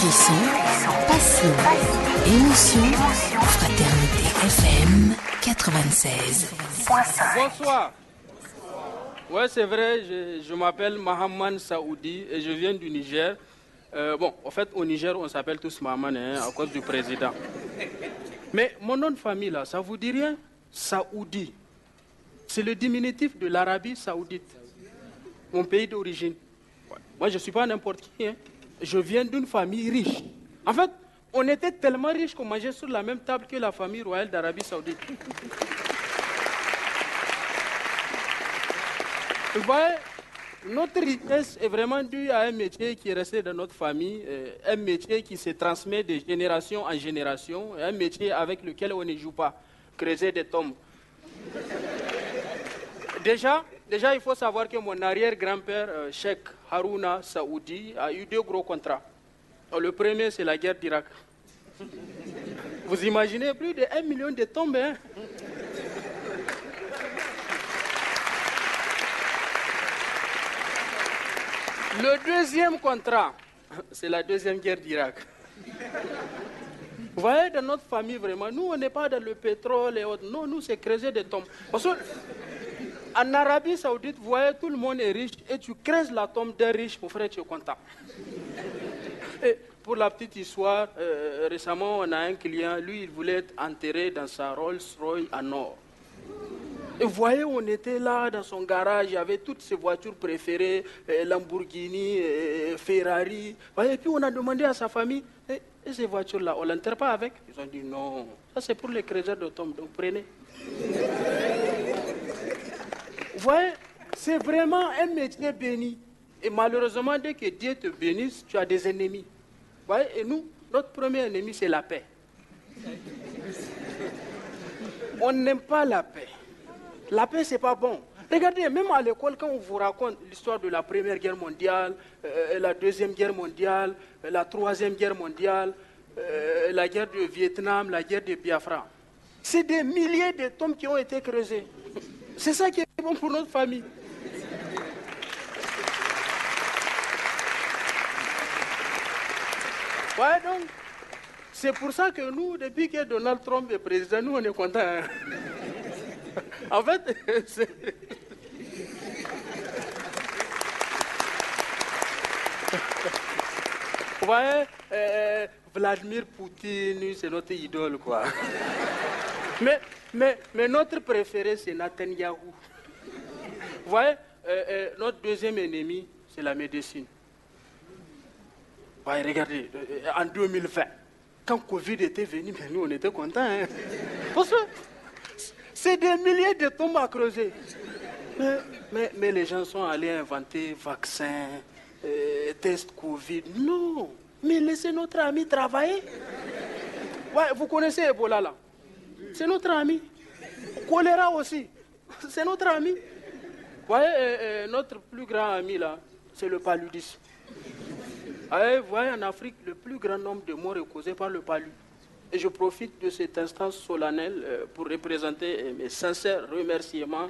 Frisson, passion, émotion, Fraternité FM 96. Bonsoir. Ouais, c'est vrai, je m'appelle Mahaman Saoudi et je viens du Niger. En fait, au Niger, on s'appelle tous Mahaman à cause du président. Mais mon nom de famille, là, ça vous dit rien? Saoudi. C'est le diminutif de l'Arabie Saoudite, mon pays d'origine. Ouais. Moi, je ne suis pas n'importe qui. Je viens d'une famille riche. En fait, on était tellement riches qu'on mangeait sur la même table que la famille royale d'Arabie Saoudite. Vous voyez, notre richesse est vraiment due à un métier qui est resté dans notre famille, un métier qui se transmet de génération en génération, un métier avec lequel on ne joue pas, creuser des tombes. Déjà, il faut savoir que mon arrière-grand-père, Cheikh Harouna Saoudi, a eu 2 gros contrats. Le premier, c'est la guerre d'Irak. Vous imaginez plus de 1 million de tombes, hein? Le deuxième contrat, c'est la deuxième guerre d'Irak. Vous voyez, dans notre famille, vraiment, nous, on n'est pas dans le pétrole et autres. Non, nous, c'est creuser des tombes. Parce qu'en Arabie Saoudite, vous voyez, tout le monde est riche et tu creuses la tombe d'un riche, mon frère, tu es content. Et pour la petite histoire, récemment, on a un client, lui, il voulait être enterré dans sa Rolls-Royce en or. Et vous voyez, on était là dans son garage, il y avait toutes ses voitures préférées, Lamborghini, Ferrari. Et puis on a demandé à sa famille, et ces voitures-là, on ne l'enterre pas avec? Ils ont dit non, ça c'est pour les creuseurs de tombes, donc prenez. Vous voyez, c'est vraiment un métier béni. Et malheureusement, dès que Dieu te bénisse, tu as des ennemis. Vous voyez, et nous, notre premier ennemi, c'est la paix. On n'aime pas la paix. La paix, c'est pas bon. Regardez, même à l'école, quand on vous raconte l'histoire de la Première Guerre mondiale, la Deuxième Guerre mondiale, la Troisième Guerre mondiale, la guerre du Vietnam, la guerre de Biafra, c'est des milliers de tombes qui ont été creusées. C'est ça qui est bon pour notre famille. Ouais, donc, c'est pour ça que nous, depuis que Donald Trump est président, nous, on est contents. Hein? En fait, vous voyez, Vladimir Poutine, c'est notre idole, quoi. Mais notre préféré, c'est Netanyahou. Vous voyez, notre deuxième ennemi, c'est la médecine. Vous voyez, regardez, en 2020, quand Covid était venu, mais nous, on était contents. Hein? Parce que c'est des milliers de tombes à creuser. Mais les gens sont allés inventer vaccins, tests Covid. Non, mais laissez notre ami travailler. Ouais, vous connaissez Ebola là? C'est notre ami. Choléra aussi. C'est notre ami. Vous voyez, notre plus grand ami là, c'est le paludisme. Vous voyez, en Afrique, le plus grand nombre de morts est causé par le palu. Et je profite de cette instance solennelle pour représenter mes sincères remerciements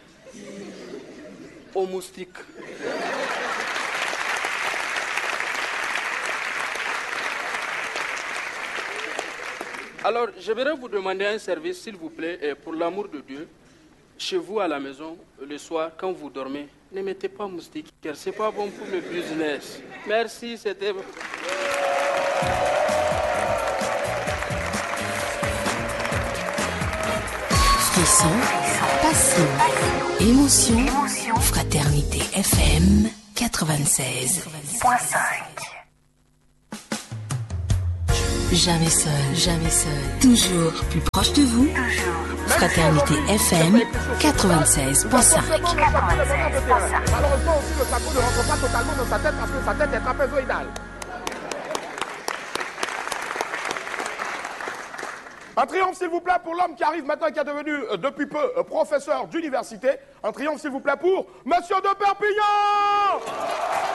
aux moustiques. Alors, j'aimerais vous demander un service, s'il vous plaît, pour l'amour de Dieu. Chez vous, à la maison, le soir, quand vous dormez, ne mettez pas moustiques, car ce n'est pas bon pour le business. Merci, c'était... Frisson, passion, émotion, Fraternité FM 96.5. Jamais seul, toujours plus proche de vous. Fraternité FM 96.5. Malheureusement aussi, le tabou ne rentre pas totalement dans sa tête parce que sa tête est trapézoïdale. Un triomphe, s'il vous plaît, pour l'homme qui arrive maintenant et qui est devenu, depuis peu, professeur d'université. Un triomphe, s'il vous plaît, pour Monsieur de Perpignan.